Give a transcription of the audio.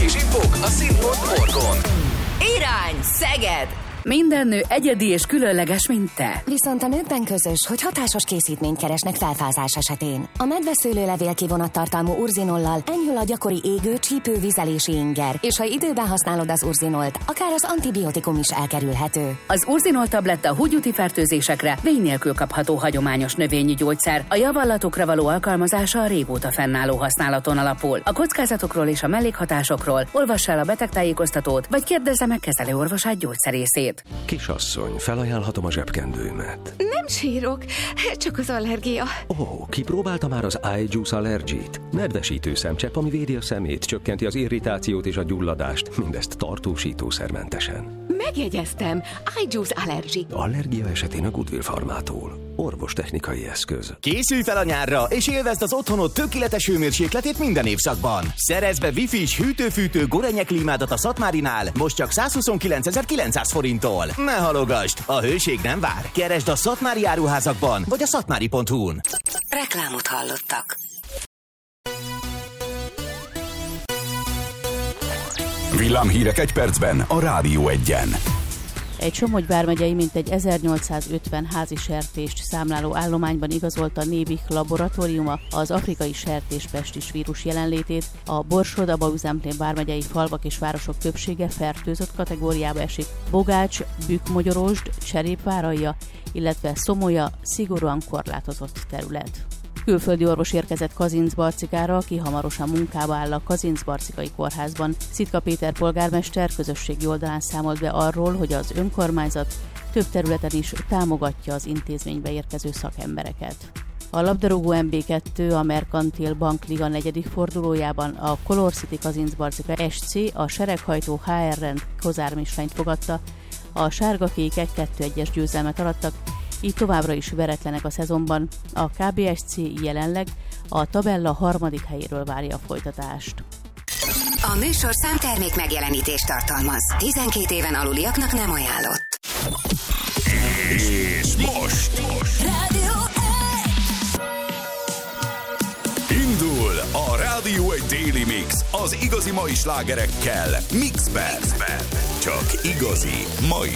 zsippog a Színpont Morgon. Irány, Szeged! Minden nő egyedi és különleges, mint te. Viszont a nőkben közös, hogy hatásos készítményt keresnek felfázás esetén. A medveszőlőlevél kivonattartalmú urzinollal enyhül a gyakori égő, csípő, vizelési inger, és ha időben használod az urzinolt, akár az antibiotikum is elkerülhető. Az urzinol tabletta húgyúti fertőzésekre vény nélkül kapható hagyományos növényi gyógyszer. A javallatokra való alkalmazása a régóta fennálló használaton alapul. A kockázatokról és a mellékhatásokról olvass el a betegtájékoztatót, vagy kérdezze meg kezelőorvosát, gyógyszerészét. Kisasszony, felajánlhatom a zsebkendőmet. Nem sírok, csak az allergia. Kipróbálta már az iJuice Allergy-t? Nedvesítő szemcsepp, ami védi a szemét, csökkenti az irritációt és a gyulladást, mindezt tartósítószermentesen. Megjegyeztem, iJuice Allergy. Allergia esetén a Goodwill Farmától. Orvostechnikai eszköz. Készülj fel a nyárra, és élvezd az otthonod tökéletes hőmérsékletét minden évszakban. Szerezd be Wi-Fi-s hűtő-fűtő Gorenje klímádat a Szatmárinál, most csak 129.900 forinttól. Ne halogasd, a hőség nem vár. Keresd a szatmári áruházakban, vagy a szatmári.hu-n. Reklámot hallottak. Villámhírek egy percben a Rádió 1-en. Egy Somogy vármegyei mintegy 1850 házi sertést számláló állományban igazolta a Névik laboratóriuma az afrikai sertéspestis vírus jelenlétét. A Borsod-Abaúj-Zemplén vármegyei falvak és városok többsége fertőzött kategóriába esik. Bogács, Bükkmogyorosd, Cserépváralja, illetve Szomolya szigorúan korlátozott terület. Külföldi orvos érkezett Kazincbarcikára, aki hamarosan munkába áll a Kazincbarcikai kórházban. Szitka Péter polgármester közösségi oldalán számolt be arról, hogy az önkormányzat több területen is támogatja az intézménybe érkező szakembereket. A labdarúgó MB2 a Merkantil Bank Liga 4. fordulójában a Color City Kazincbarcika SC a sereghajtó HR Rend Kozármislányt fogadta. A sárga-kékek 2-1-es győzelmet arattak, így továbbra is veretlenek a szezonban. A KBSC jelenleg a tabella 3. helyéről várja a folytatást. A műsor számtermék megjelenítést tartalmaz. 12 éven aluliaknak nem ajánlott. És most Rádió indul a Rádió 1 Daily Mix az igazi mai slágerekkel Mixben. Csak igazi mai